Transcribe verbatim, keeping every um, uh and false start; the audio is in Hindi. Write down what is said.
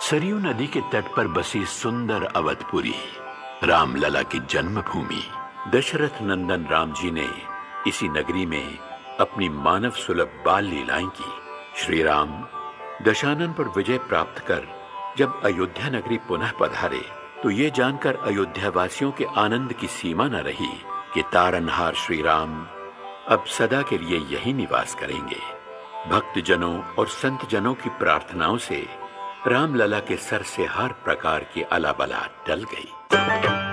सरयू नदी के तट पर बसी सुंदर अवधपुरी, रामलला की जन्मभूमि। दशरथ नंदन राम जी ने इसी नगरी में अपनी मानव सुलभ बाल लीलाएं की। श्री राम दशानन पर विजय प्राप्त कर जब अयोध्या नगरी पुनः पधारे तो ये जानकर अयोध्या वासियों के आनंद की सीमा न रही कि तारनहार श्री राम अब सदा के लिए यही निवास करेंगे। भक्तजनों और संत जनों की प्रार्थनाओं से रामलला के सर से हर प्रकार की अलाबला टल गई।